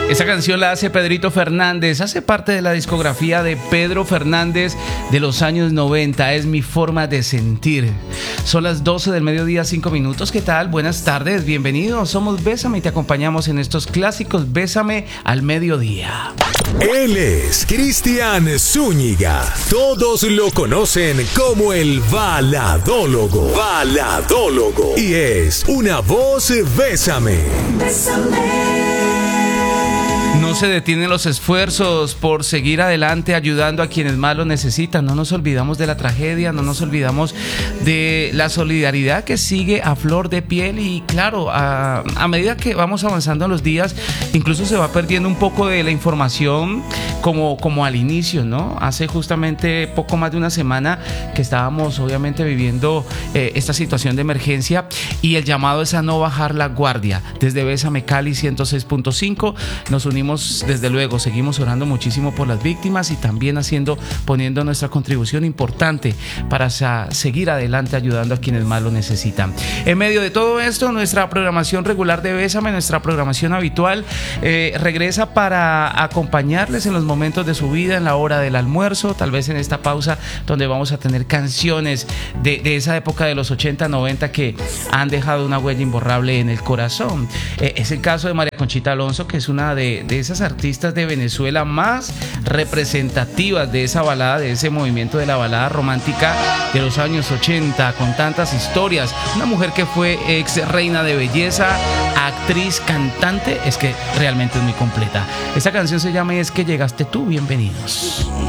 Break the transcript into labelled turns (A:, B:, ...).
A: Esa canción la hace Pedrito Fernández, hace parte de la discografía de Pedro Fernández de los años 90, es mi forma de sentir. Son las 12 del mediodía, 5 minutos. ¿Qué tal? Buenas tardes, bienvenidos. Somos Bésame y te acompañamos en estos clásicos Bésame al mediodía.
B: Él es Cristian Zúñiga. Todos lo conocen como el baladólogo. Y es una voz Bésame.
A: No se detienen los esfuerzos por seguir adelante ayudando a quienes más lo necesitan. No nos olvidamos de la tragedia, no nos olvidamos de la solidaridad que sigue a flor de piel y claro, a medida que vamos avanzando en los días, incluso se va perdiendo un poco de la información como al inicio, ¿no? Hace justamente poco más de una semana que estábamos obviamente viviendo esta situación de emergencia y el llamado es a no bajar la guardia. Desde Bésame Cali 106.5 nos unimos. Desde luego, seguimos orando muchísimo por las víctimas y también poniendo nuestra contribución importante para seguir adelante ayudando a quienes más lo necesitan. En medio de todo esto, nuestra programación regular de Bésame, nuestra programación habitual, regresa para acompañarles en los momentos de su vida, en la hora del almuerzo, tal vez en esta pausa donde vamos a tener canciones de esa época de los 80, 90 que han dejado una huella imborrable en el corazón. Es el caso de María Conchita Alonso, que es una de esas artistas de Venezuela más representativas de esa balada, de ese movimiento de la balada romántica de los años 80, con tantas historias. Una mujer que fue ex reina de belleza, actriz, cantante, es que realmente es muy completa. Esta canción se llama Es que llegaste tú. Bienvenidos.